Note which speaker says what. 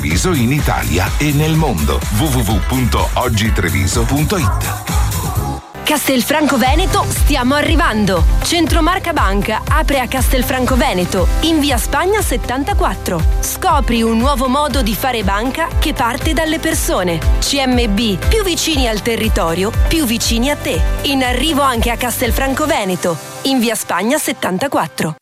Speaker 1: Treviso in Italia e nel mondo. www.oggitreviso.it.
Speaker 2: Castelfranco Veneto, stiamo arrivando! Centro Marca Banca apre a Castelfranco Veneto, in via Spagna 74. Scopri un nuovo modo di fare banca che parte dalle persone. CMB, più vicini al territorio, più vicini a te. In arrivo anche a Castelfranco Veneto, in via Spagna 74.